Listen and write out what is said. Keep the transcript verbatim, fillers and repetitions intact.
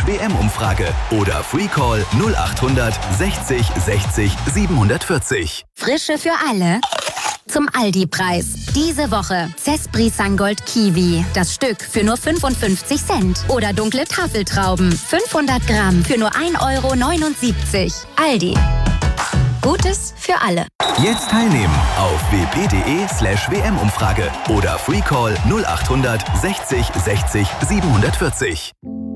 W M-Umfrage oder Freecall null acht hundert sechzig sechzig siebenhundertvierzig. Frische für alle. Zum Aldi-Preis. Diese Woche Cespri Sangold Kiwi. Das Stück für nur fünfundfünfzig Cent. Oder dunkle Tafeltrauben. fünfhundert Gramm für nur ein Euro neunundsiebzig. Aldi. Gutes für alle. Jetzt teilnehmen auf wp.de slash WM-Umfrage oder Freecall null acht hundert sechzig sechzig siebenhundertvierzig.